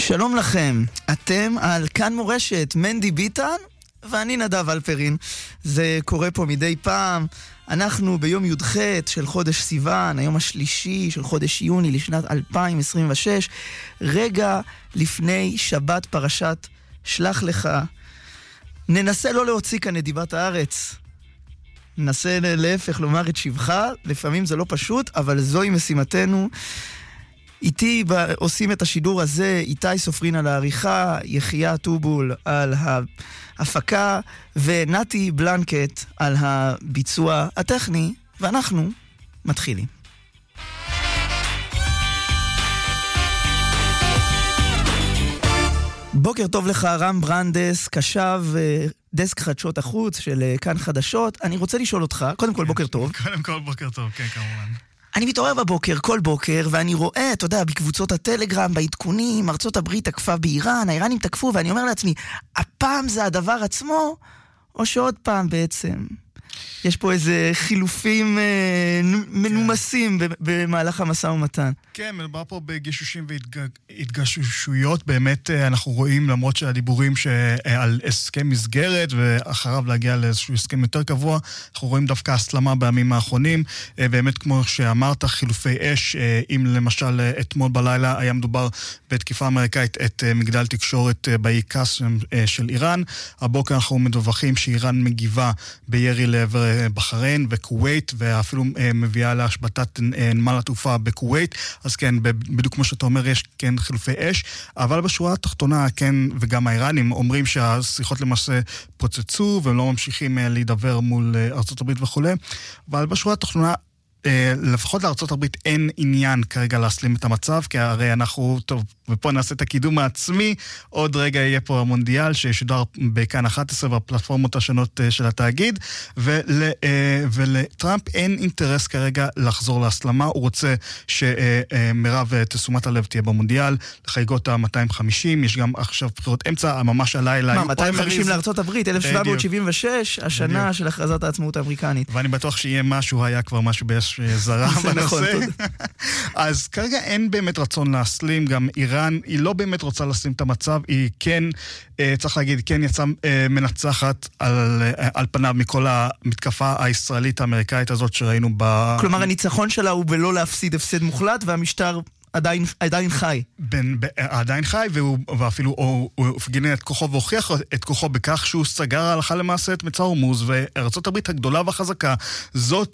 שלום לכם, אתם על כאן מורשת, מנדי ביטן ואני נדב אלפרין. זה קורה פה מדי פעם. אנחנו ביום י"ח של חודש סיוון, היום השלישי של חודש יוני לשנת 2026, רגע לפני שבת פרשת שלח לך. ננסה לא להוציא כאן את דיבת הארץ, ננסה להפך לומר את שבחה. לפעמים זה לא פשוט, אבל זוהי משימתנו. איתי עושים את השידור הזה איתי סופרין על העריכה, יחיה טובול על ההפקה ונתי בלנקט על הביצוע הטכני, ואנחנו מתחילים. בוקר טוב לך רם ברנדס, קשב דסק חדשות החוץ של כאן חדשות. אני רוצה לשאול אותך, קודם כל בוקר טוב. קודם כל בוקר טוב, כן, כמובן. אני מתעורר בבוקר, כל בוקר, ואני רואה, אתה יודע, בקבוצות הטלגרם, בעדכונים, ארצות הברית תקפה באיראן, האיראנים תקפו, ואני אומר לעצמי, הפעם זה הדבר עצמו, או שעוד פעם בעצם? יש פה איזה חילופים מנומסים במהלך המשא ומתן. כן, מדובר פה בגישושים והתגששויות. באמת אנחנו רואים, למרות שהדיבורים על הסכם מסגרת ואחריו להגיע לאיזשהו הסכם יותר קבוע, אנחנו רואים דווקא הסלמה בימים האחרונים. באמת כמו שאמרת, חילופי אש, אם למשל אתמול בלילה היה מדובר בתקיפה אמריקאית את מגדל תקשורת באי קאסם של איראן, הבוקר אנחנו מדווחים שאיראן מגיבה בירי לעבר בחריין וכווית, ואפילו מביאה להשבתת נמל התעופה בכווית. אז כן, בדיוק כמו שאתה אומר, יש כן חילופי אש, אבל בשורה התחתונה, כן, וגם האיראנים אומרים שהשיחות למעשה פוצצו, והם לא ממשיכים להידבר מול ארצות הברית וכו'. אבל בשורה התחתונה, לפחות לארצות הברית אין עניין כרגע להסלים את המצב, כי הרי אנחנו, טוב, ופה נעשה את הקידום העצמי, עוד רגע יהיה פה המונדיאל שישודר בכאן 11 והפלטפורמות השונות של התאגיד, ולטראמפ אין אינטרס כרגע לחזור להסלמה. הוא רוצה שמרב תשומת הלב תהיה במונדיאל, לחגיגות ה-250, יש גם עכשיו בחירות אמצע, ממש הלילה. מה, 250 לארצות הברית, 1776, השנה של הכרזת העצמאות האמריקנית. ואני בטוח שיהיה משהו, היה כבר משהו זרה בנושא. אז כרגע אין באמת רצון להסלים, גם איראן היא לא באמת רוצה להסלים את המצב, היא כן, צריך להגיד, כן יצאה מנצחת על פניו מכל המתקפה הישראלית האמריקאית הזאת שראינו כלומר הניצחון שלה הוא בלא להפסיד הפסד מוחלט, והמשטר עדיין חי. עדיין חי, ואפילו הוא הפגין את כוחו והוכיח את כוחו בכך שהוא סגר הלכה למעשה את מצר הורמוז, וארצות הברית הגדולה והחזקה, זאת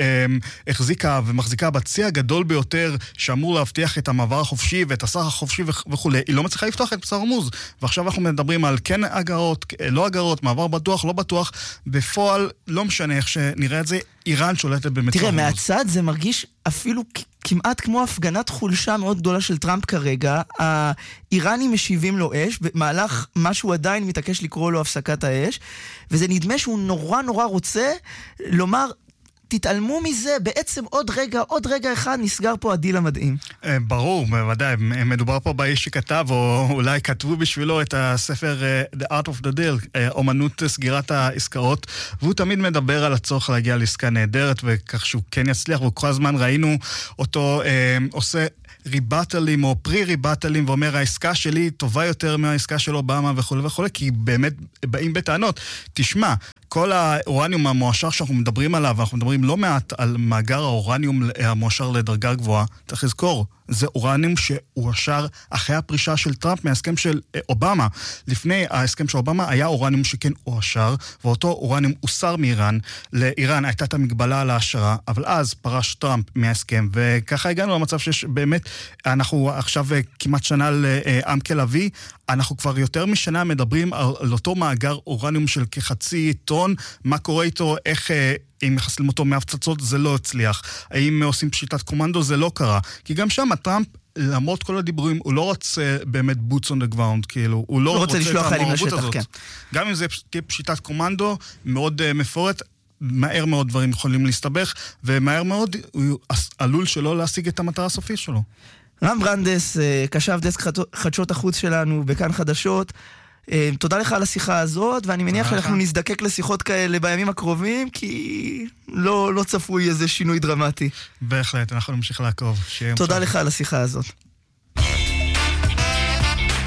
שהחזיקה ומחזיקה בצי הגדול ביותר, שאמור להבטיח את המעבר החופשי ואת הסחר החופשי וכו', היא לא מצליחה לפתוח את מצר הורמוז. ועכשיו אנחנו מדברים על כן אגרות, לא אגרות, מעבר בטוח, לא בטוח, בפועל לא משנה איך שנראה את זה, איראן שולטת במצר הורמוז. תראה, מהצד זה מרגיש אפילו כמעט כמו הפגנת חולשה מאוד גדולה של טראמפ כרגע. האיראנים משיבים לו אש, במהלך מה שהוא עדיין מתעקש לקרוא לו הפסקת האש, וזה נדמה שהוא נורא רוצה לומר, תתעלמו מזה, בעצם עוד רגע אחד נסגר פה הדיל המדהים. ברור, בוודאי, מדובר פה באיש שכתב, או אולי כתבו בשבילו את הספר The Art of the Deal, אומנות סגירת העסקאות, והוא תמיד מדבר על הצורך להגיע לעסקה נהדרת, וכך שהוא כן יצליח, וכל הזמן ראינו אותו עושה ריבטלים או פרי-ריבטלים, ואומר, העסקה שלי טובה יותר מהעסקה של אובמה וכו' וכו', כי באמת באים בטענות. תשמע, כל האורניום המואשר שאנחנו מדברים עליו, אנחנו מדברים לא מעט על מאגר האורניום המואשר לדרגה גבוהה, צריך לזכור, זה אורניום שהואשר אחרי הפרישה של טראמפ מההסכם של אובמה. לפני ההסכם של אובמה היה אורניום שכן הואשר, ואותו אורניום הוסר מאיראן. לאיראן הייתה את המגבלה על ההשרה, אבל אז פרש טראמפ מההסכם, וככה הגענו למצב שיש באמת, אנחנו עכשיו כמעט שנה לעם כלבי, אנחנו כבר יותר משנה מדברים על אותו מאגר אורניום של כחצי טון, מה קורה איתו, איך אם מחסלים אותו מהפצצות, זה לא הצליח. האם עושים פשיטת קומנדו, זה לא קרה. כי גם שם טראמפ, למרות כל הדיבורים, הוא לא רוצה באמת boots on the ground, כאילו, הוא לא רוצה לשלוח חיילים לשטח, כן. גם אם זה פשיטת קומנדו, מאוד מפורט, מהר מאוד דברים יכולים להסתבך, ומהר מאוד הוא עלול שלא להשיג את המטרה הסופית שלו. רם ברנדס, קשב דסק חדשות החוץ שלנו בכאן חדשות, תודה לך על השיחה הזאת, ואני מניח שאנחנו נזדקק לשיחות כאלה בימים הקרובים, כי לא צפוי איזה שינוי דרמטי. בהחלט, אנחנו נמשיך לעקוב. תודה לך על השיחה הזאת.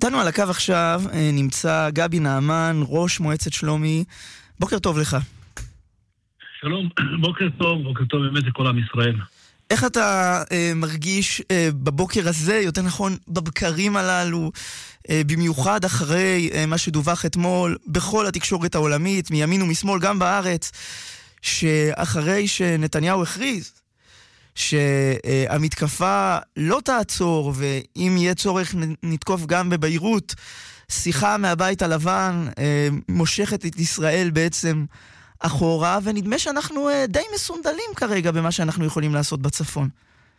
איתנו על הקו עכשיו נמצא גבי נעמן, ראש מועצת שלומי. בוקר טוב לך. שלום, בוקר טוב באמת לכל עם ישראל. איך אתה מרגיש בבוקר הזה, יותר נכון בבקרים הללו, במיוחד אחרי מה שדווח אתמול בכל התקשורת העולמית, מימין ומשמאל, גם בארץ, שאחרי שנתניהו הכריז שהמתקפה לא תעצור, ואם יהיה צורך נתקוף גם בביירות, שיחה מהבית הלבן מושכת את ישראל בעצם אחורה, ונדמה שאנחנו די מסונדלים כרגע במה שאנחנו יכולים לעשות בצפון.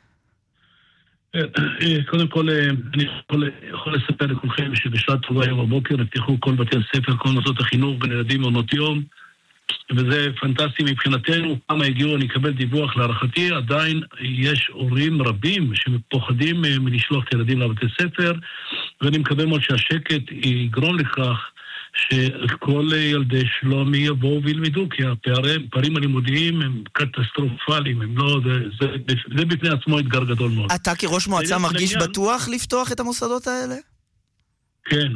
קודם כל, אני יכול לספר לכולכם שבשעה טובה היום בבוקר נפתחו כל בתי הספר, כל מוסדות החינוך בין ילדים מעונות יום, וזה פנטסטי מבחינתנו. כמה הגיעו, אני אקבל דיווח. להערכתי עדיין יש הורים רבים שפוחדים מלשלוח את הילדים לבתי ספר, ואני מקווה מאוד שהשקט יגרום לכך שכל ילדי שלומי יבואו וילמדו, כי הפערים הלימודיים הם קטסטרופליים, הם לא, זה בפני עצמו אתגר גדול מאוד. אתה כראש מועצה מרגיש בטוח לפתוח את המוסדות האלה? כן,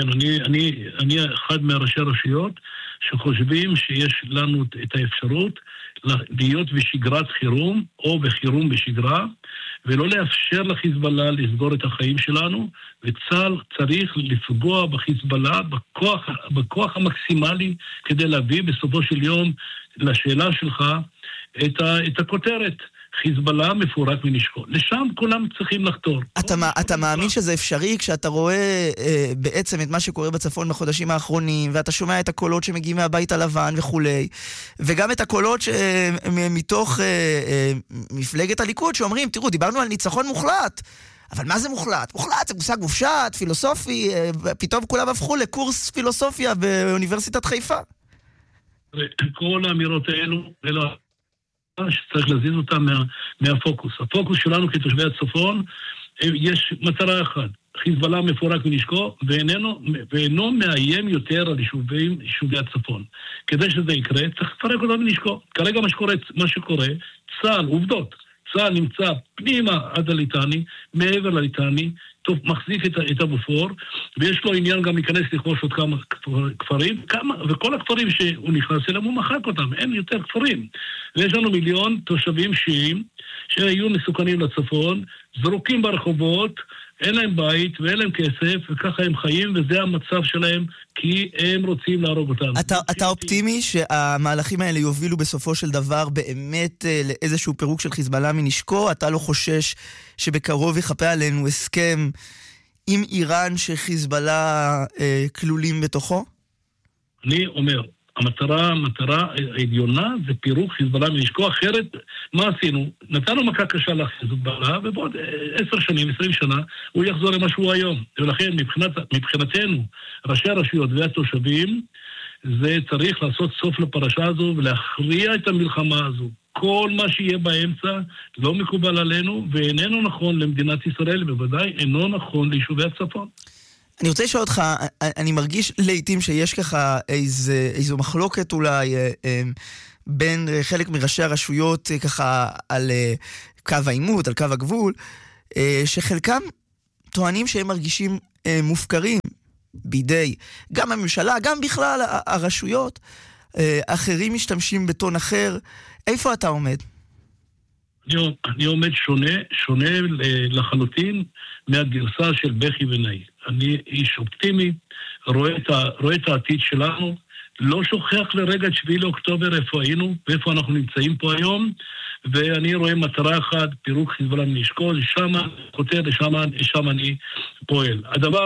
אני אחד מהראשי הרשויות שחושבים שיש לנו את האפשרות להיות בשגרת חירום או בחירום בשגרה, ולא לאפשר לחיזבאללה לסגור את החיים שלנו, וצה"ל צריך לפגוע בחיזבאללה בכוח המקסימלי כדי להביא בסופו של יום לשאלה שלך את הכותרת. חיזבאללה מפורק מנשקו. לשם כולם צריכים לחתור. אתה מאמין שזה אפשרי כשאתה רואה בעצם את מה שקורה בצפון בחודשים האחרונים, ואתה שומע את הקולות שמגיעים מהבית הלבן וכולי, וגם את הקולות מתוך מפלגת הליכוד שאומרים, תראו, דיברנו על ניצחון מוחלט, אבל מה זה מוחלט? מוחלט זה מושג מופשט, פילוסופי, פתאום כולם הפכו לקורס פילוסופיה באוניברסיטת חיפה. כל האמירות האלו, שצריך להזיז אותם מהפוקוס. הפוקוס שלנו כתושבי הצפון, יש מטרה אחת, חיזבאללה מפורק מנשקו, ואינו מאיים יותר על יישובי הצפון. כדי שזה יקרה, צריך לפרק אותו מנשקו. כרגע מה שקורה, צה"ל, עובדות, צה"ל נמצא פנימה עד הליטני, מעבר לליטני, מחזיק את הבופור, ויש לו עניין גם להיכנס לכבוש עוד כמה כפרים, וכל הכפרים שהוא נכנס אליהם הוא מחק אותם, אין יותר כפרים. ויש לנו 1,000,000 תושבים שיעים שהיו מסוכנים לצפון, זרוקים ברחובות, אין להם בית ואין להם כסף, וככה הם חיים, וזה המצב שלהם, כי הם רוצים להרוג אותם. אתה אופטימי שהמהלכים האלה יובילו בסופו של דבר באמת לאיזשהו פירוק של חיזבאללה מנשקו? אתה לא חושש שבקרוב יחפה עלינו הסכם עם איראן שחיזבאללה כלולים בתוכו? אני אומר, המטרה העליונה זה פירוק חיזבאללה מנשקו, אחרת מה עשינו? נתנו מכה קשה לחיזבאללה, ובעוד 10 שנים, 20 שנה, הוא יחזור למה שהוא היום. ולכן מבחינתנו, ראשי הרשויות והתושבים, זה צריך לעשות סוף לפרשה הזו ולהכריע את המלחמה הזו. כל מה שיהיה באמצע לא מקובל עלינו, ואיננו נכון למדינת ישראל, בוודאי אינו נכון ליישובי הצפון. אני רוצה לשאול אותך, אני מרגיש לעתים שיש ככה איזו מחלוקת אולי בין חלק מראשי הרשויות ככה על קו העימות, על קו הגבול, שחלקם טוענים שהם מרגישים מופקרים בידי גם הממשלה, גם בכלל הרשויות, אחרים משתמשים בטון אחר. איפה אתה עומד? אני עומד שונה לחלוטין מהגרסה של בכי ונאי. אני איש אופטימי, רואה את העתיד שלנו, לא שוכח לרגע את 7 לאוקטובר איפה היינו ואיפה אנחנו נמצאים פה היום, ואני רואה מטרה אחת, פירוק חיזבאללה מנשקו, לשם אני פועל.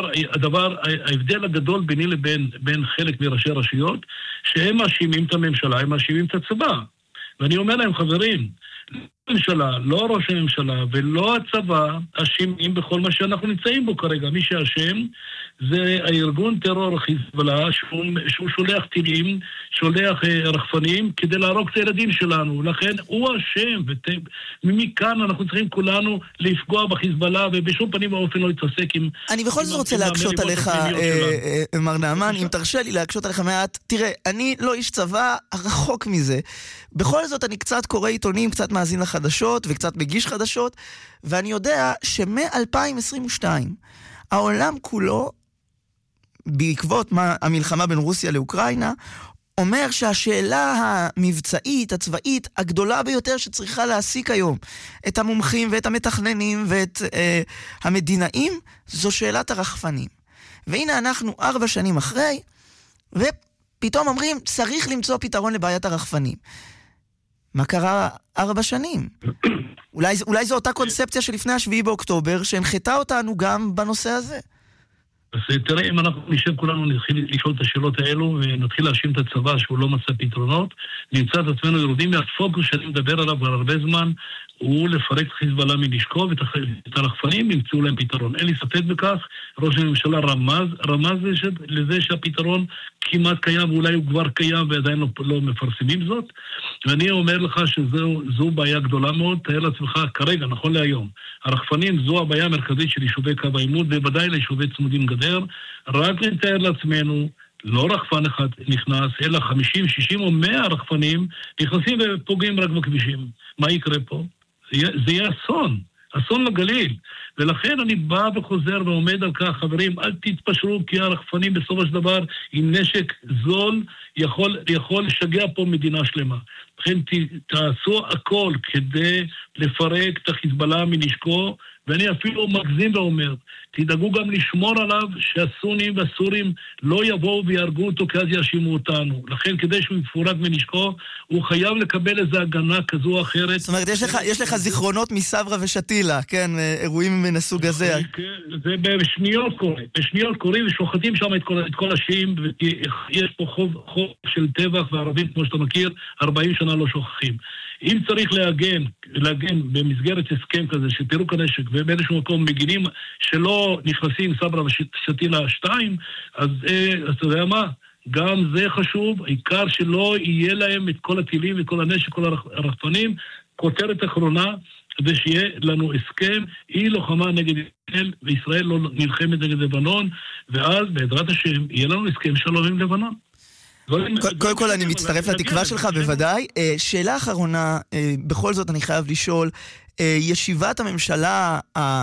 ההבדל הגדול ביני לבין חלק מראשי הרשויות, שהם מאשימים את הממשלה, הם מאשימים את הצבא. ואני אומר להם, חברים, הממשלה, לא ראש הממשלה ולא הצבא אשמים בכל מה שאנחנו נמצאים בו כרגע. מי שאשם זה הארגון טרור חיזבאללה, שהוא שולח טילים, שולח רחפנים כדי להרוג את הילדים שלנו. לכן הוא אשם, ומכאן אנחנו צריכים כולנו לפגוע בחיזבאללה, ובשום פנים ואופן לא להתעסק עם... אני בכל זאת רוצה להקשות עליך, מר נעמן, אם תרשה לי להקשות עליך מעט. תראה, אני לא איש צבא, רחוק מזה. בכל זאת אני קצת קורא עיתונים, קצת מאזין לחדשות וקצת מגיש חדשות, ואני יודע שמ-2022 העולם כולו בעקבות המלחמה בין רוסיה לאוקראינה, אומר שהשאלה המבצעית, הצבאית, הגדולה ביותר שצריכה להעסיק היום את המומחים ואת המתכננים ואת המדינאים, זו שאלת הרחפנים. והנה אנחנו 4 שנים אחרי, ופתאום אומרים, צריך למצוא פתרון לבעיית הרחפנים. מה קרה 4 שנים? אולי זו אותה קונספציה שלפני 7 באוקטובר, שהנחתה אותנו גם בנושא הזה. אז תראה, אם אנחנו נשב כולנו, נתחיל לשאול את השאלות האלו, ונתחיל להאשים את הצבא שהוא לא מצא פתרונות, נמצא את עצמנו יורדים מהפוקוס שאני מדבר עליו כבר הרבה זמן, הוא לפרק את חיזבאללה מנשקו, ואת הרחפנים ימצאו להם פתרון. אין לי ספק בכך, ראש הממשלה רמז לזה שהפתרון כמעט קיים, ואולי הוא כבר קיים ועדיין לא מפרסמים זאת. ואני אומר לך שזו בעיה גדולה מאוד, תאר לעצמך כרגע, נכון להיום. הרחפנים זו הבעיה המרכזית של יישובי קו העימות, ובוודאי ליישובי צמודים גדר. רק נתאר לעצמנו, לא רחפן אחד נכנס, אלא 50, 60 או 100 רחפנים נכנסים ופוגעים רק בכבישים. מה יקרה פה? זה יהיה אסון לגליל. ולכן אני בא וחוזר ועומד על כך, חברים, אל תתפשרו, כי הרחפנים בסופו של דבר עם נשק זול יכול לשגע פה מדינה שלמה. לכן תעשו הכל כדי לפרק את החיזבאללה מנשקו, ואני אפילו מגזים ואומר, תדאגו גם לשמור עליו שהסונים והסורים לא יבואו ויהרגו אותו, כי אז יאשימו אותנו. לכן כדי שהוא יפורק מנשקו, הוא חייב לקבל איזו הגנה כזו או אחרת. זאת אומרת, יש לך זיכרונות מסברה ושתילה, כן, אירועים מן הסוג הזה. זה בשניות קוראים ושוחטים שם את כל השיעים, ויש פה חוב של טבח, והערבים, כמו שאתה מכיר, 40 שנה לא שוכחים. אם צריך להגן במסגרת הסכם כזה, שפירוק הנשק, ובאיזשהו מקום מגינים שלא נכנסים סברה ושתילה 2, אז אתה יודע מה? גם זה חשוב, העיקר שלא יהיה להם את כל הטילים וכל הנשק, כל הרחפנים, כותרת אחרונה, כדי שיהיה לנו הסכם, היא לוחמה נגד ישראל, וישראל לא נלחמת נגד לבנון, ואז בעזרת השם יהיה לנו הסכם שלום עם לבנון. קודם כל אני מצטרף לתקווה שלך בוודאי. שאלה אחרונה, בכל זאת אני חייב לשאול, ישיבת הממשלה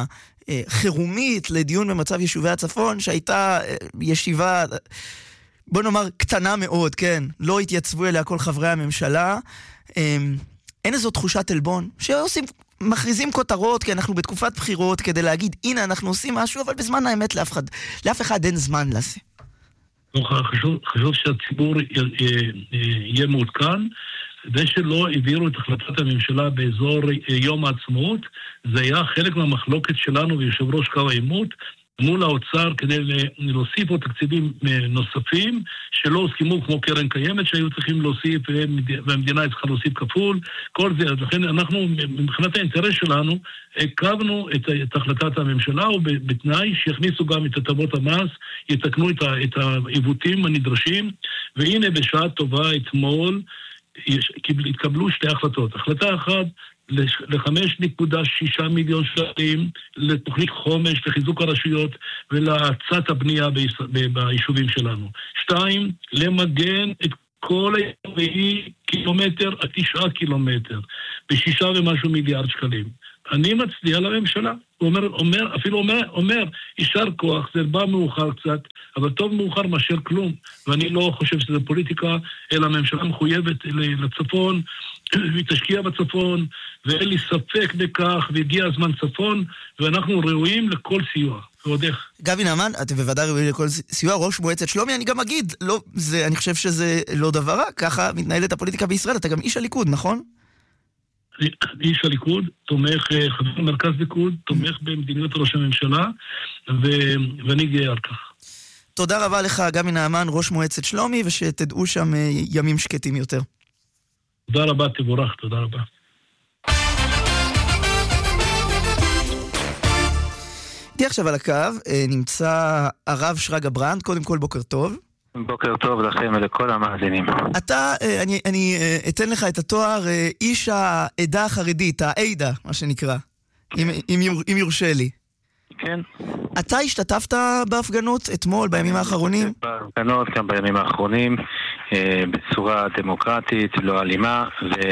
החירומית לדיון במצב יישובי הצפון, שהייתה ישיבה, בוא נאמר, קטנה מאוד, כן? לא התייצבו אליה כל חברי הממשלה. אין איזו תחושת אלבון, מכריזים כותרות, כי אנחנו בתקופת בחירות, כדי להגיד, הנה אנחנו עושים משהו, אבל בזמן האמת לאף אחד אין זמן לזה. חשוב שהציבור יהיה מעודכן. זה שלא העבירו את החלטת הממשלה באזור יום העצמאות, זה היה חלק מהמחלוקת שלנו ויושב ראש קו העימות מול האוצר כדי להוסיף עוד תקציבים נוספים שלא הוסכמו, כמו קרן קיימת שהיו צריכים להוסיף, והמדינה צריכה להוסיף כפול, כל זה. לכן אנחנו, מבחינת האינטרס שלנו, הקבנו את החלטת הממשלה, ובתנאי שיכניסו גם את הטבות המס, יתקנו את העיוותים הנדרשים, והנה בשעה טובה אתמול התקבלו 2 החלטות. החלטה אחת, ל-5.6 מיליון שקלים לתוכנית חומש לחיזוק הרשויות ולהאצת הבנייה ביישובים שלנו. 2, למגן את כל קילומטר עד 9 קילומטר ב6 ומשהו מיליארד שקלים. אני מצדיע לממשלה. הוא אומר, יישר כוח, זה בא מאוחר קצת, אבל טוב מאוחר מאשר כלום. ואני לא חושב שזה פוליטיקה, אלא הממשלה מחויבת לצפון, והיא תשקיע בצפון, ואין לי ספק בכך, והגיע הזמן צפון, ואנחנו ראויים לכל סיוע. ועוד איך. גבי נעמן, אתם בוודאי ראויים לכל סיוע, ראש מועצת שלומי, אני גם אגיד, אני חושב שזה לא דבר רע, ככה מתנהלת הפוליטיקה בישראל, אתה גם איש הליכוד, נכון? איש הליכוד, תומך, חבר מרכז ליכוד, תומך במדיניות ראש הממשלה, ואני גאה על כך. תודה רבה לך, גבי נעמן, ראש מועצת שלומי, ושתדעו שם ימים שקטים יותר. תודה רבה, תבורך, תודה רבה. איתי עכשיו על הקו נמצא הרב שרגא ברנד, קודם כל בוקר טוב. בוקר טוב לכם ולכל המאזינים. אתה, אני אתן לך את התואר איש העדה החרדית, העדה, מה שנקרא, אם יורשה לי. כן. אתה השתתפת בהפגנות אתמול, בימים האחרונים? בהפגנות, גם בימים האחרונים, בצורה דמוקרטית, לא אלימה,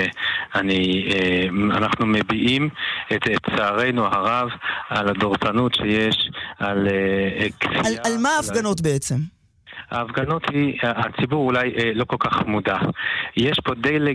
ואנחנו מביעים את צערנו הרב על הדורסנות שיש, על מה ההפגנות בעצם? ההפגנות הציבור אולי לא כל כך מודע. יש פה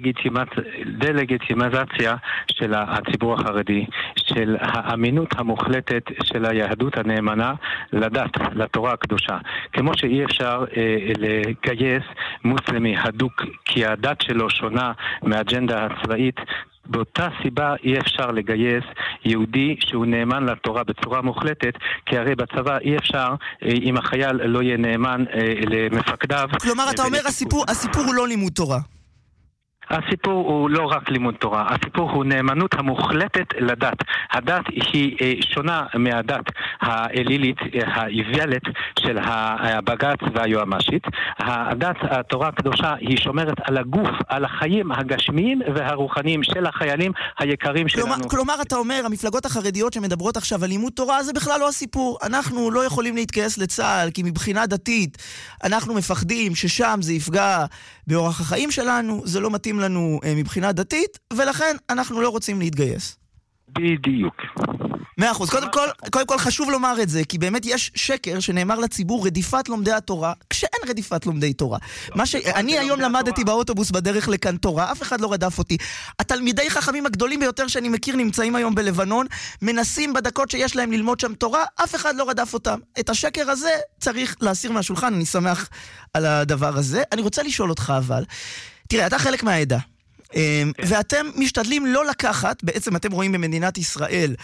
דה-לגיטימציה של הציבור החרדי, של האמינות המוחלטת של היהדות הנאמנה לדת, לתורה הקדושה. כמו שאי אפשר לגייס מוסלמי הדוק כי הדת שלו שונה מהאג'נדה הצבאית, באותה סיבה אי אפשר לגייס יהודי שהוא נאמן לתורה בצורה מוחלטת, כי הרי בצבא אי אפשר אם החייל לא יהיה נאמן למפקדיו. כלומר, אתה אומר הסיפור הוא לא לימוד תורה. הסיפור הוא לא רק לימוד תורה, הסיפור הוא נאמנות המוחלטת לדת. הדת היא שונה מהדת האלילית, האיביאלית של הבג"ץ והיועמ"שית. הדת, התורה הקדושה, היא שומרת על הגוף, על החיים הגשמיים והרוחניים של החיילים היקרים שלנו. כלומר, אתה אומר, המפלגות החרדיות שמדברות עכשיו על לימוד תורה, זה בכלל לא הסיפור. אנחנו לא יכולים להתגייס לצה"ל, כי מבחינה דתית אנחנו מפחדים ששם זה יפגע באורח החיים שלנו, זה לא מתאים לנו מבחינה דתית, ולכן אנחנו לא רוצים להתגייס. בדיוק. 100%. קודם כל חשוב לומר את זה, כי באמת יש שקר שנאמר לציבור רדיפת לומדי התורה, כשאין רדיפת לומדי תורה. אני היום למדתי באוטובוס בדרך לכאן תורה, אף אחד לא רדף אותי. התלמידי חכמים הגדולים ביותר שאני מכיר נמצאים היום בלבנון, מנסים בדקות שיש להם ללמוד שם תורה, אף אחד לא רדף אותם. את השקר הזה צריך להסיר מהשולחן, אני שמח על הדבר הזה. אני רוצה לשאול אותך אבל, תראה, אתה חלק מהעדה. ואתם משתדלים לא לקחת, בעצם אתם רואים במדינת ישראל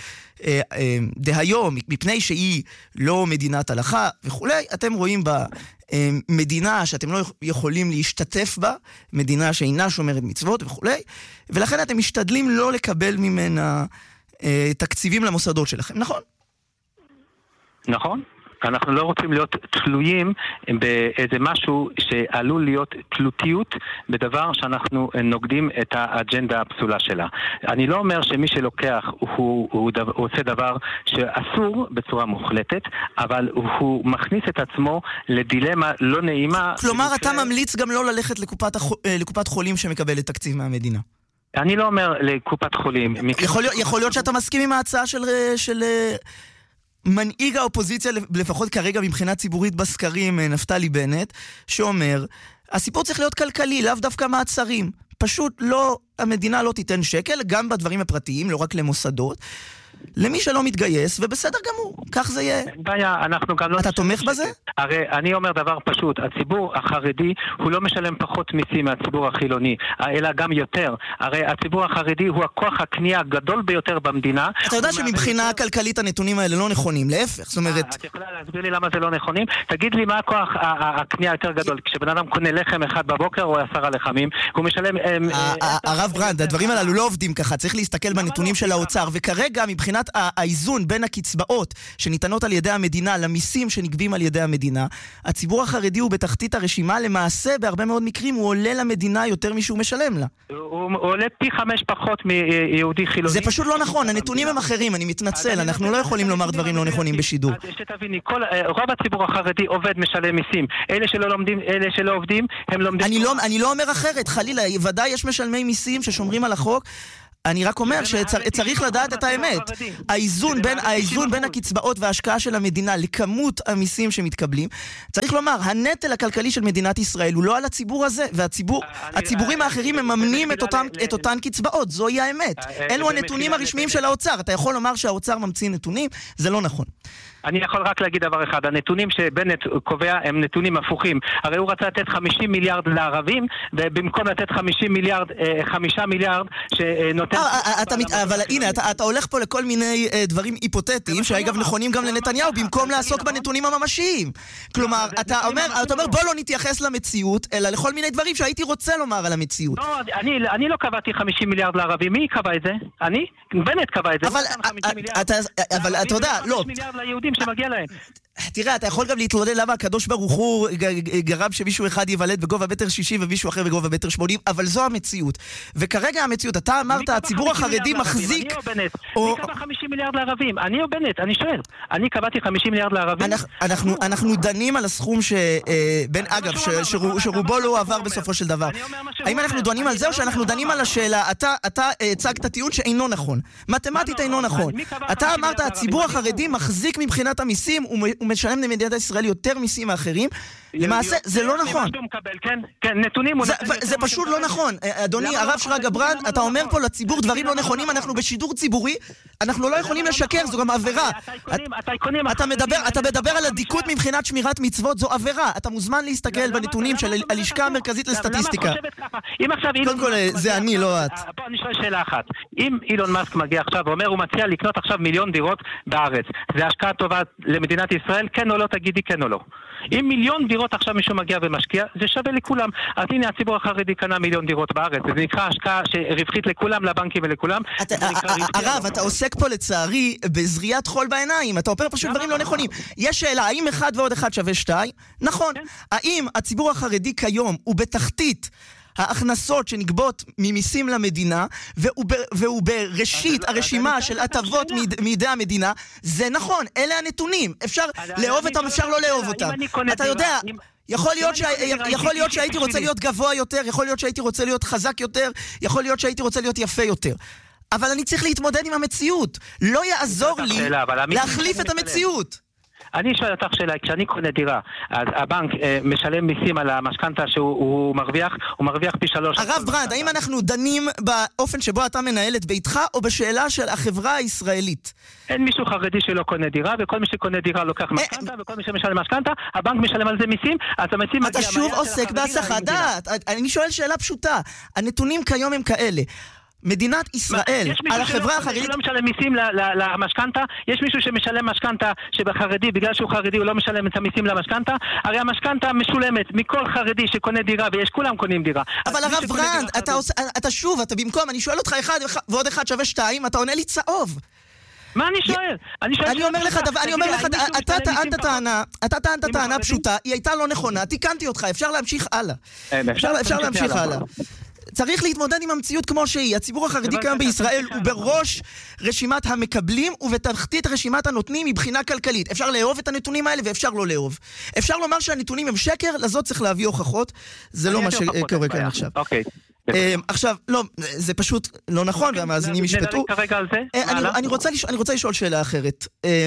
דהיום, מפני שהיא לא מדינת הלכה וכולי, אתם רואים בה מדינה שאתם לא יכולים להשתתף בה, מדינה שאינה שומרת מצוות וכולי, ולכן אתם משתדלים לא לקבל ממנה תקציבים למוסדות שלכם, נכון? נכון. אנחנו לא רוצים להיות תלויים באיזה משהו שעלול להיות תלותיות בדבר שאנחנו נוגדים את האג'נדה הפסולה שלה. אני לא אומר שמי שלוקח הוא עושה דבר שאסור בצורה מוחלטת, אבל הוא מכניס את עצמו לדילמה לא נעימה. כלומר, אתה ממליץ גם לא ללכת לקופת חולים שמקבלת תקציב מהמדינה. אני לא אומר לקופת חולים. יכול להיות שאתה מסכים עם ההצעה של מנהיג האופוזיציה, לפחות כרגע מבחינה ציבורית בסקרים, נפתלי בנט, שאומר, הסיפור צריך להיות כלכלי, לאו דווקא מעצרים. פשוט לא, המדינה לא תיתן שקל, גם בדברים הפרטיים, לא רק למוסדות, למי שלא מתגייס, ובסדר גמור, כך זה יהיה. אין בעיה, אנחנו גם לא... אתה תומך בזה? הרי אני אומר דבר פשוט, הציבור החרדי הוא לא משלם פחות מיסים מהציבור החילוני, אלא גם יותר. הרי הציבור החרדי הוא הכוח הקנייה הגדול ביותר במדינה. אתה יודע שמבחינה כלכלית הנתונים האלה לא נכונים, להפך, זאת אומרת... את יכולה להסביר לי למה זה לא נכונים? תגיד לי מה הכוח הקנייה יותר גדול, כשבן אדם קונה לחם אחד בבוקר או 10 לחמים, הוא משלם... הרב ברנד, הדברים הללו לא עובדים ככה, צריך להסתכל בנתונים של האוצר, וכרגע מבחינת האיזון בין הקצבאות שניתנות על ידי המדינה למיסים שנגבים על ידי המדינה, הציבור החרדי הוא בתחתית הרשימה, למעשה בהרבה מאוד מקרים הוא עולה למדינה יותר משהוא משלם לה. הוא עולה פי 5 פחות מיהודי חילוני. זה פשוט לא נכון, הנתונים הם אחרים, אני מתנצל, אנחנו לא יכולים לומר דברים לא נכונים בשידור. שתביני, רוב הציבור החרדי עובד משלם מיסים, אלה שלא לומדים, אלה שלא עובדים, הם לומדים... אני לא אומר אחרת, חלילה, ודאי יש משלמי מיסים ששומרים על החוק, אני רק אומר שצריך לדעת את האמת. האיזון בין הקצבאות וההשקעה של המדינה לכמות המיסים שמתקבלים, צריך לומר, הנטל הכלכלי של מדינת ישראל הוא לא על הציבור הזה, והציבורים האחרים מממנים את אותן קצבאות, זוהי האמת. אלו הנתונים הרשמיים של האוצר. אתה יכול לומר שהאוצר ממציא נתונים, זה לא נכון. אני יכול רק להגיד דבר אחד, הנתונים שבנט קובע הם נתונים הפוכים. הרי הוא רצה לתת 50 מיליארד לערבים, ובמקום לתת 50 מיליארד, 5 מיליארד שנותן... אבל הנה, אתה הולך פה לכל מיני דברים היפותטיים, שאגב נכונים גם לנתניהו, במקום לעסוק בנתונים הממשיים. כלומר, אתה אומר בוא לא נתייחס למציאות, אלא לכל מיני דברים שהייתי רוצה לומר על המציאות. לא, אני לא קבעתי 50 מיליארד לערבים, מי קבע את זה? אני? בנט קבע את זה. אבל אתה יודע, לא. שמגיע להם. תראה, אתה יכול גם להתלונן למה הקדוש ברוך הוא גרם שמישהו אחד ייוולד בגובה 1.60 ומישהו אחר בגובה 1.80, אבל זו המציאות. וכרגע המציאות, אתה אמרת, הציבור החרדי מחזיק... מי קבע 50 מיליארד לערבים? אני או בנט? אני שואל. אני קבעתי 50 מיליארד לערבים? אנחנו דנים על הסכום שבין, אגב, שרובו לא עבר בסופו של דבר. האם אנחנו דנים על זה או שאנחנו דנים על השאלה? אתה הצגת טיעון שאינו נכון. מתמטית אינו נכון. אתה אמרת, הציבור החרדי מחזיק מבחינת המיסים, הוא משלם למדינת ישראל יותר מיסים מאחרים, למעשה, זה לא נכון. כן, נתונים הוא נותן... זה פשוט לא נכון. אדוני, הרב שרגא ברנד, אתה אומר פה לציבור דברים לא נכונים, אנחנו בשידור ציבורי, אנחנו לא יכולים לשקר, זו גם עבירה. אתה מדבר על הדיכות מבחינת שמירת מצוות, זו עבירה. אתה מוזמן להסתכל בנתונים של הלשכה המרכזית לסטטיסטיקה. קודם כל, זה אני, לא את. בוא נשאל שאלה אחת. אם אילון מאסק מגיע עכשיו ואומר, הוא מציע לקנות עכשיו 1,000,000 דירות בארץ, זה השקעה טובה למדינת ישראל, כן או לא, תגידי כן או לא. אם 1,000,000 דירות עכשיו מישהו מגיע ומשקיע, זה שווה לכולם. אז הנה, הציבור החרדי קנה 1,000,000 דירות בארץ. זה נקרא השקעה שרווחית לכולם, לבנקים ולכולם. הרב, אתה עוסק פה לצערי בזריית חול בעיניים. אתה אומר פשוט דברים לא נכונים. יש שאלה, האם 1 ועוד 1 שווה 2? נכון. האם הציבור החרדי כיום הוא בתחתית ההכנסות שנגבות ממיסים למדינה, והוא בראשית הרשימה של הטבות מידי המדינה? זה נכון, אלה הנתונים. אפשר לאהוב אותם, אפשר לא לאהוב אותם. אתה יודע, יכול להיות שהייתי רוצה להיות גבוה יותר, יכול להיות שהייתי רוצה להיות חזק יותר, יכול להיות שהייתי רוצה להיות יפה יותר. אבל אני צריך להתמודד עם המציאות. לא יעזור לי להחליף את המציאות. אני שואל אותך שאלה, כשאני קונה דירה, אז הבנק משלם מיסים על המשכנתה שהוא מרוויח, הוא מרוויח פי 3. הרב ברנד, האם אנחנו דנים באופן שבו אתה מנהל את ביתך, או בשאלה של החברה הישראלית? אין מישהו חרדי שלא קונה דירה, וכל מי שקונה דירה לוקח משכנתה, וכל מי שמשלם משכנתה, הבנק משלם על זה מיסים, אז המיסים... אתה שוב עוסק בהסחת דעת. אני שואל שאלה פשוטה. הנתונים כיום הם כאלה. מדינת ישראל, על החברה החרדית... יש מישהו שלא משלם מיסים למשכנתה? יש מישהו שמשלם משכנתה שבחרדי, בגלל שהוא חרדי הוא לא משלם את המיסים למשכנתה? הרי המשכנתה משולמת מכל חרדי שקונה דירה, ויש כולם קונים דירה. אבל הרב ברנד, אתה שוב, אתה במקום, אני שואל אותך 1 ועוד 1 שווה 2, אתה עונה לי צהוב. מה אני שואל? אני אומר לך, אתה טענת טענה פשוטה, היא הייתה לא נכונה, תיקנתי אותך, אפשר להמשיך הלאה. אפשר להמשיך הלאה. צריך להתמודד עם המציאות כמו שהיא. הציבור החרדי כאן בישראל הוא בראש רשימת המקבלים ובתחתית רשימת הנותנים מבחינה כלכלית. אפשר לאהוב את הנתונים האלה ואפשר לא לאהוב. אפשר לומר שהנתונים הם שקר, לזאת צריך להביא הוכחות. זה לא מה שקורה כאן עכשיו. עכשיו, לא, זה פשוט לא נכון, והמאזינים ישפטו. אני רוצה לשאול שאלה אחרת.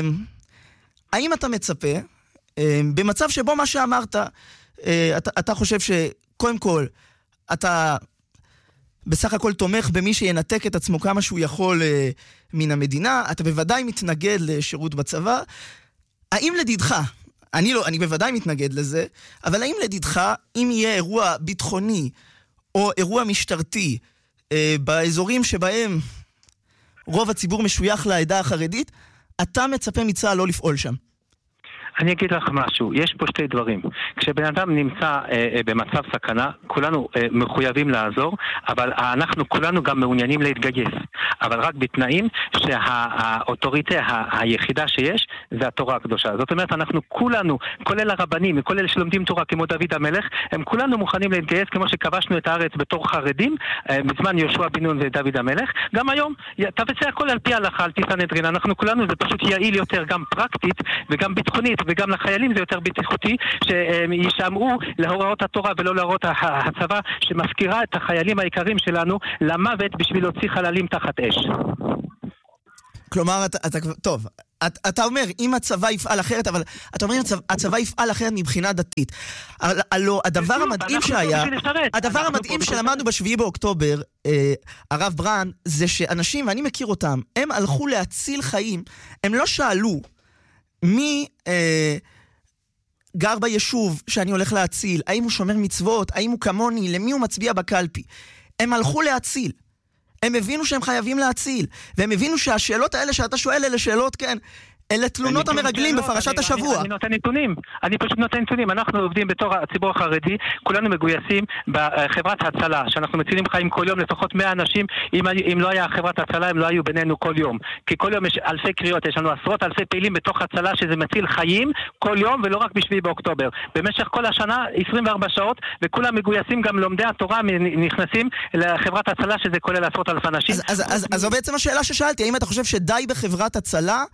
האם אתה מצפה, במצב שבו מה שאמרת, אתה חושב שקודם כל, אתה בסך הכל תומך במי שינתק את עצמו כמה שהוא יכול מן המדינה, אתה בוודאי מתנגד לשירות בצבא. האם לדידך, אני בוודאי מתנגד לזה, אבל האם לדידך, אם יהיה אירוע ביטחוני או אירוע משטרתי באזורים שבהם רוב הציבור משוייך לעדה החרדית, אתה מצפה מצה"ל לא לפעול שם? אני אגיד לך משהו, יש פה שתי דברים. כשבן אדם נמצא במצב סכנה, כולנו מחויבים לעזור, אבל אנחנו כולנו גם מעוניינים להתגייס. אבל רק בתנאים שהאוטוריטה היחידה שיש, זה התורה הקדושה. זאת אומרת, אנחנו כולנו, כולל הרבנים, כולל אלה שלומדים תורה כמו דוד המלך, הם כולנו מוכנים להתגייס כמו שכבשנו את הארץ בתור חרדים, בזמן יהושע בן נון ודוד המלך. גם היום, תבצע הכל על פי ההלכה, על פי סנהדרין. אנחנו כולנו, זה פשוט יעיל יותר גם פרקטית וגם ביטחונית. וגם לחיילים זה יותר בטיחותי שישמעו להוראות התורה ולא להוראות הצבא שמזכירה את החיילים העיקרים שלנו למוות בשביל להוציא חללים תחת אש. כלומר, טוב, אתה אומר, אם הצבא יפעל אחרת, אבל אתה אומר, הצבא יפעל אחרת מבחינה דתית. הלא, הדבר המדהים שהיה, הדבר המדהים שלמדנו ב7 באוקטובר, הרב ברנד, זה שאנשים, ואני מכיר אותם, הם הלכו להציל חיים, הם לא שאלו, מי גר ביישוב שאני הולך להציל? האם הוא שומר מצוות? האם הוא כמוני? למי הוא מצביע בקלפי? הם הלכו להציל. הם הבינו שהם חייבים להציל. והם הבינו שהשאלות האלה שאתה שואל אלה שאלות, כן, אלה תלונות המרגלים בפרשת השבוע. אני נותן נתונים. אני פשוט נותן נתונים. אנחנו עובדים בתור הציבור החרדי, כולנו מגויסים בחברת הצלה, שאנחנו מצילים חיים כל יום, לפחות 100 אנשים. אם לא היה חברת הצלה, הם לא היו בינינו כל יום. כי כל יום יש אלפי קריאות, יש לנו עשרות אלפי פעילים בתוך הצלה, שזה מציל חיים כל יום, ולא רק ב7 באוקטובר. במשך כל השנה, 24 שעות, וכולם מגויסים, גם לומדי התורה נכנסים לחברת הצלה, שזה כולל עשרות אלפי אנשים. אז זו בעצם השאלה ששאלתי, האם אתה חושב שדי בחברת הצלה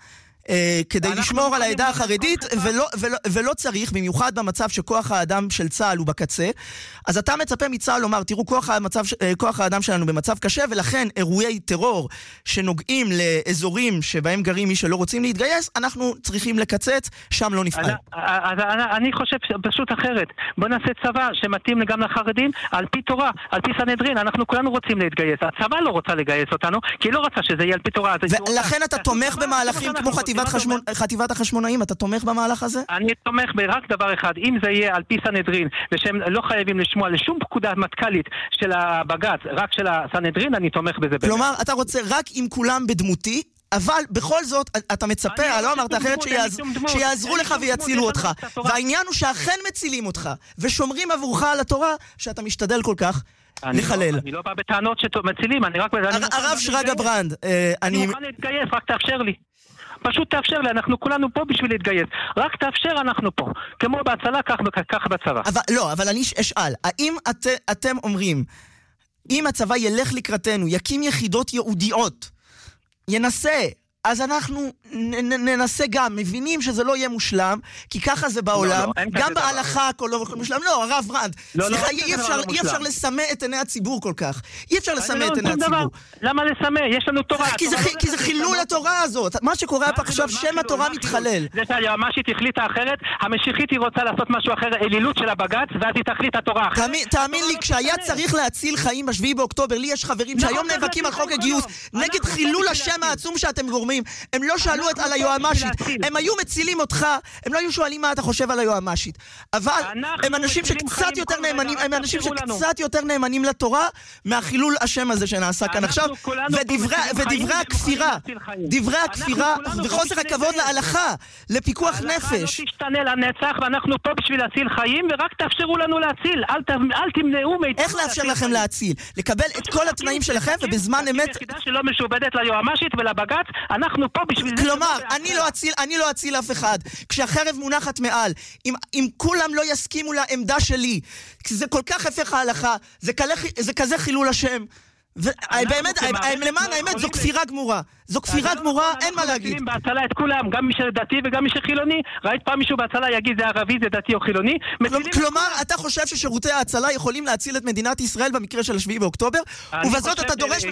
כדי לשמור על העדה החרדית, ולא צריך, במיוחד במצב שכוח האדם של צה"ל הוא בקצה, אז אתה מצפה מצה"ל לומר, תראו, כוח האדם שלנו במצב קשה, ולכן אירועי טרור שנוגעים לאזורים שבהם גרים מי שלא רוצים להתגייס, אנחנו צריכים לקצץ, שם לא נפעל. אני חושב פשוט אחרת. בוא נעשה צבא שמתאים גם לחרדים, על פי תורה, על פי סנהדרין, אנחנו כולנו רוצים להתגייס. הצבא לא רוצה לגייס אותנו, כי היא לא רוצה שזה יהיה על פי תורה. ולכן אתה תומך במהלכים כמו חטיבת החשמונאים, אתה תומך במהלך הזה? אני תומך ברק דבר אחד, אם זה יהיה על פי סנהדרין, ושהם לא חייבים לשמוע לשום פקודה מטכ"לית של הבג"ץ, רק של הסנהדרין, אני תומך בזה. כלומר, אתה רוצה רק עם כולם בדמותי, אבל בכל זאת אתה מצפה, לא אמרת אחרת, שיעזרו לך ויצילו אותך. והעניין הוא שאכן מצילים אותך, ושומרים עבורך על התורה, שאתה משתדל כל כך לחלל. אני לא בא בטענות שמצילים, אני רק... הרב שרגא ברנד, אני מוכן להתגייס, רק תאפשר לי. פשוט תאפשר לי, אנחנו כולנו פה בשביל להתגייס. רק תאפשר, אנחנו פה. כמו בהצלה, כך בצבא. אבל אני אשאל, האם אתם אומרים, אם הצבא ילך לקראתנו, יקים יחידות יהודיות, ינסה, אז אנחנו ננסה גם, מבינים שזה לא יהיה מושלם, כי ככה זה בעולם, גם בהלכה הכל לא מושלם. לא, הרב ברנד, סליחה, אי אפשר לסמא את עיני הציבור כל כך. אי אפשר לסמא את עיני הציבור. למה לסמא? יש לנו תורה. כי זה חילול התורה הזאת. מה שקורה פה עכשיו, שם התורה מתחלל. זה שהיועמ"שית החליטה אחרת, המשיחית היא רוצה לעשות משהו אחר, אלילות של הבג"ץ, ואז היא תחליט התורה אחרת. תאמין לי, כשהיה צריך להציל חיים ב7 באוקטובר, לי יש חברים שהיום נאבקים על חוק הגיוס, נגד חילול השם העצום שאתם גורמים. הם לא שאלו על היועמ"שית, הם היו מצילים אותך, הם לא היו שואלים מה אתה חושב על היועמ"שית. אבל הם אנשים שקצת יותר נאמנים, הם אנשים שקצת יותר נאמנים לתורה מהחילול השם הזה שנעשה כאן עכשיו, ודברי הכפירה וחוסר הכבוד להלכה, לפיקוח נפש. ההלכה לא תשתנה לנצח, ואנחנו פה בשביל להציל חיים, ורק תאפשרו לנו להציל, אל תמנעו מאיתנו. איך לאפשר לכם להציל? לקבל את כל התנאים שלכם ובזמן אמת... יחידה שלא משובדת ליועמ"שית ולבג"ץ, אנחנו פה בשביל... כלומר, אני לא אציל אף אחד. כשהחרב מונחת מעל, אם כולם לא יסכימו לעמדה שלי, זה כל כך הפך ההלכה, זה כזה חילול השם. באמת, למען האמת, זו כפירה גמורה. זו כפירה גמורה, אין מה להגיד. בהצלה את כולם, גם מי שדתי וגם מי שחילוני. ראית פעם מישהו בהצלה יגיד זה ערבי, זה דתי או חילוני? כלומר, אתה חושב ששירותי ההצלה יכולים להציל את מדינת ישראל במקרה של 7 באוקטובר? ובזאת אתה דורש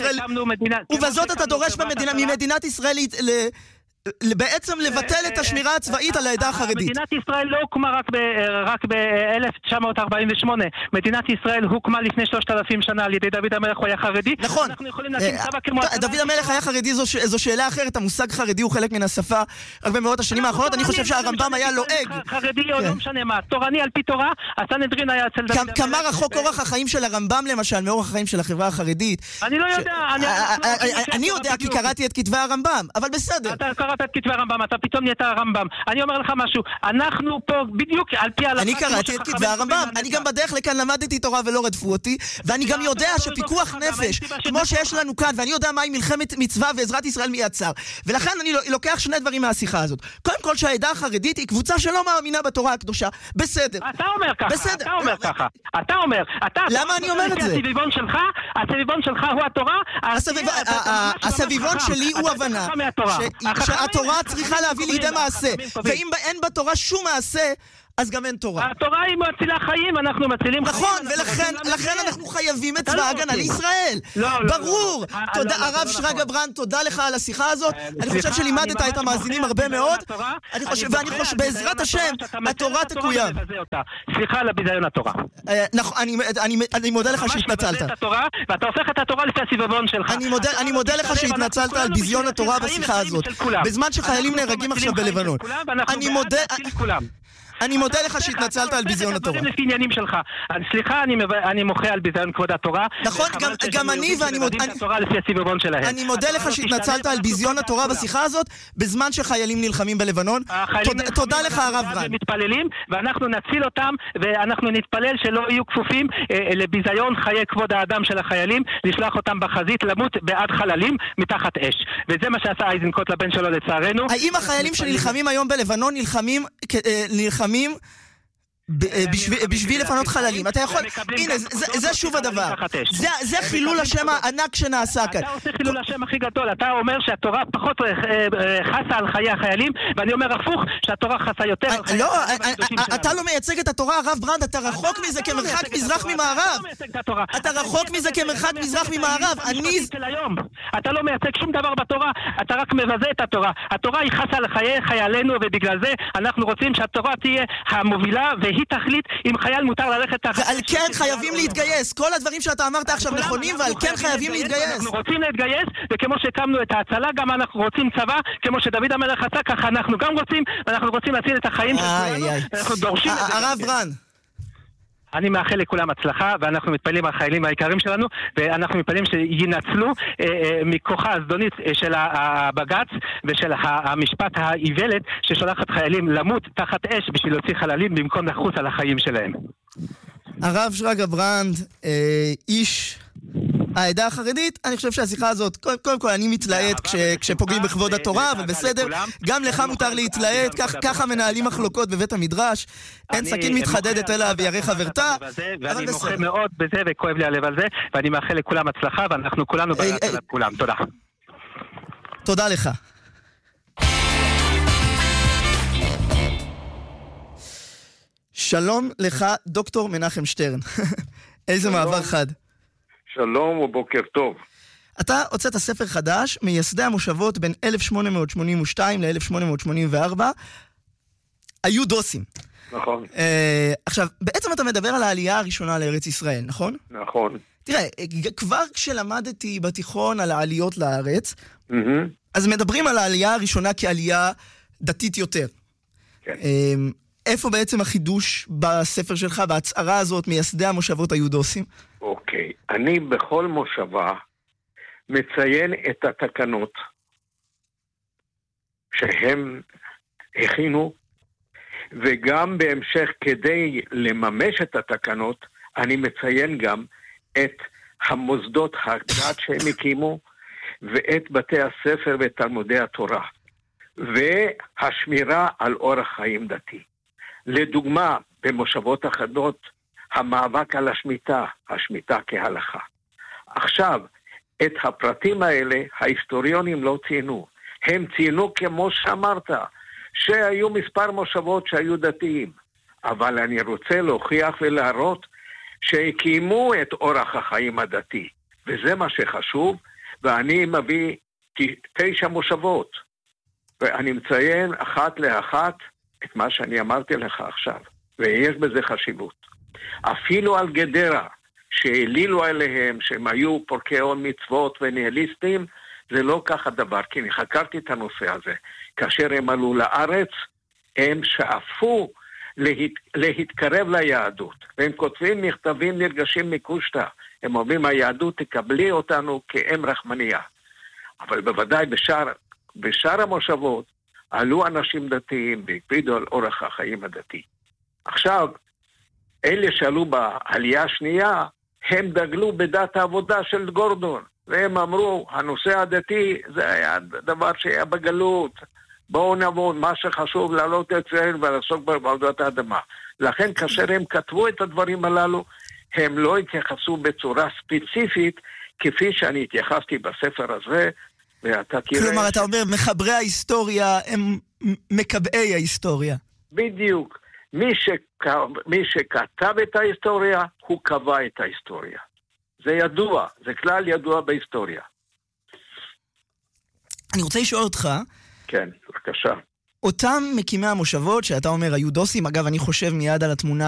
ממדינת ישראל בעצם לבטל את השמירה הצבאית על העדה החרדית. מדינת ישראל לא הוקמה רק ב-1948. מדינת ישראל הוקמה לפני 3,000 שנה על ידי דוד המלך, הוא היה חרדי. נכון. אנחנו יכולים להקים צבא כמו... דוד המלך היה חרדי, זו שאלה אחרת. המושג חרדי הוא חלק מן השפה רק במאות השנים האחרונות. אני חושב שהרמב"ם היה לועג. חרדי או לא משנה מה. תורני על פי תורה, הסנהדרין היה אצל דוד המלך. כמה רחוק אורח החיים של הרמב"ם למשל מאורח החיים של החברה החרדית? אני לא יודע. אני יודע כי קראתי את כתבי הרמב"ם, אבל בסדר. קראת את כתבי הרמב"ם, אתה פתאום נהיית הרמב"ם. אני אומר לך משהו, אנחנו פה בדיוק על פי ההלכה. אני קראתי את כתבי הרמב"ם, אני גם בדרך לכאן למדתי תורה ולא רדפו אותי, ואני גם יודע שפיקוח נפש, כמו שיש לנו כאן, ואני יודע מהי מלחמת מצווה ועזרת ישראל מי יצר. ולכן אני לוקח שני דברים מהשיחה הזאת. קודם כל שהעדה החרדית היא קבוצה שלא מאמינה בתורה הקדושה. בסדר. אתה אומר ככה. אתה אומר. למה אני אומר את זה? הסביבון שלך הוא התורה. הסביבון שלי הוא הבנה שהתורה צריכה להביא לידי מעשה, ואם אין בתורה שום מעשה, אז גם אין תורה. התורה היא מצילה חיים, אנחנו מצילים חיים. נכון, ולכן אנחנו חייבים את צבא ההגנה לישראל. ברור. הרב שרגא ברנד, תודה לך על השיחה הזאת. אני חושב שלימדת את המאזינים הרבה מאוד. ואני חושב, בעזרת השם, התורה תקוים. סליחה על הביזיון התורה. נכון, אני מודה לך שהתנצלת. ואתה הופך את התורה לפי הסביבון שלך. אני מודה לך שהתנצלת על ביזיון התורה בשיחה הזאת. בזמן שחיילים נהרגים עכשיו בלבנון. אני מודה לך שהתנצלת על ביזיון התורה. סליחה, אני מוחה על ביזיון כבוד התורה. נכון, גם אני, אני מודה לך שהתנצלת על ביזיון התורה בשיחה הזאת, בזמן שחיילים נלחמים בלבנון. תודה לך הרב ברנד. ואנחנו נציל אותם, ואנחנו נתפלל שלא יהיו כפופים לביזיון חיי כבוד האדם של החיילים, לשלוח אותם בחזית, למות בעד חללים מתחת אש. וזה מה שעשה איזנקוט לבן שלו לצערנו. האם החיילים שנלחמים היום בלבנון נלחמים בשביל לפנות חללים. אתה יכול, הנה, זה שוב הדבר. זה חילול השם הענק שנעשה כאן. אתה עושה חילול השם הכי גדול. אתה אומר שהתורה פחות חסה על חיי החיילים, ואני אומר הפוך, שהתורה חסה יותר על חיי החיילים. לא, אתה לא מייצג את התורה, הרב ברנד, אתה רחוק מזה כמרחק מזרח ממערב. אתה רחוק מזה כמרחק מזרח ממערב. אתה לא מייצג שום דבר בתורה, אתה רק מבזה את התורה. התורה היא חסה על חיי חיילינו, ובגלל זה אנחנו רוצים שהתורה תהיה המובילה, והיא תחליט אם חייל מותר ללכת... ועל כן חייבים להתגייס. כל הדברים שאתה אמרת עכשיו נכונים, ועל כן חייבים להתגייס. אנחנו רוצים להתגייס, וכמו שהקמנו את ההצלה, גם אנחנו רוצים צבא, כמו שדוד המלך עשה, ככה אנחנו גם רוצים, ואנחנו רוצים להציל את החיים של כולנו, אנחנו דורשים... הרב ברנד. אני מאחל לכולם הצלחה, ואנחנו מתפעלים על החיילים היקרים שלנו, ואנחנו מתפעלים שינצלו מכוחה הזדונית של הבג"ץ ושל המשפט האיוולת ששולחת חיילים למות תחת אש בשביל להוציא חללים במקום לחוס על החיים שלהם. הרב שרגא ברנד, איש העדה החרדית, אני חושב שהשיחה הזאת, קודם כל אני מתלהט כשפוגעים בכבוד התורה, ובסדר, גם לך מותר להתלהט, ככה מנהלים מחלוקות בבית המדרש, אין סכין מתחדדת אלא וירא חברתה, ואני מוחה מאוד בזה וכואב לי הלב על זה, ואני מאחל לכולם הצלחה, ואנחנו כולנו בהצלחה לכולם. תודה. תודה לך. שלום לך, דוקטור מנחם שטרן. איזה מעבר חד. שלום ובוקר טוב. אתה הוצאת ספר חדש, מייסדי המושבות בין 1882 ל-1884, היו דוסים. נכון. עכשיו, בעצם אתה מדבר על העלייה הראשונה לארץ ישראל, נכון? נכון. תראה, כבר כשלמדתי בתיכון על העליות לארץ, אז מדברים על העלייה הראשונה כעלייה דתית יותר. כן. איפה בעצם החידוש בספר שלך, בהצהרה הזאת, מייסדי המושבות היו דוסים? אוקיי. אני בכל מושבה מציין את התקנות שהם הכינו, וגם בהמשך כדי לממש את התקנות, אני מציין גם את המוסדות הדת שהם הקימו, ואת בתי הספר ותלמודי התורה, והשמירה על אורח חיים דתי. לדוגמה, במושבות אחדות, המאבק על השמיטה כהלכה. עכשיו, את הפרטים האלה ההיסטוריונים לא ציינו. הם ציינו כמו שאמרת, שהיו מספר מושבות שהיו דתיים. אבל אני רוצה להוכיח ולהראות שהקימו את אורח החיים הדתי. וזה מה שחשוב, ואני מביא 9 מושבות. ואני מציין אחת לאחת את מה שאני אמרתי לך עכשיו. ויש בזה חשיבות. אפילו על גדרה, שהעלילו עליהם, שהם היו פורקי הון מצוות וניהליסטים, זה לא ככה דבר, כי אני חקרתי את הנושא הזה. כאשר הם עלו לארץ, הם שאפו להתקרב ליהדות. והם כותבים מכתבים נרגשים מקושטה. הם אומרים, היהדות תקבלי אותנו כאם רחמניה. אבל בוודאי בשאר המושבות, עלו אנשים דתיים והקפידו על אורח החיים הדתי. עכשיו, אלה שעלו בעלייה השנייה, הם דגלו בדת העבודה של גורדון, והם אמרו, הנושא הדתי זה היה דבר שהיה בגלות, בואו נעבוד, מה שחשוב לעלות את ישראל ולעסוק בעבודת האדמה. לכן כאשר הם כתבו את הדברים הללו, הם לא התייחסו בצורה ספציפית, כפי שאני התייחסתי בספר הזה, ואתה תראה... כלומר, אתה אומר, מחברי ההיסטוריה הם מקבעי ההיסטוריה. בדיוק. מי שכתב את ההיסטוריה, הוא קבע את ההיסטוריה. זה ידוע, זה כלל ידוע בהיסטוריה. אני רוצה לשאול אותך... כן, בבקשה. אותם מקימי המושבות, שאתה אומר, היו דוסים, אגב, אני חושב מיד על התמונה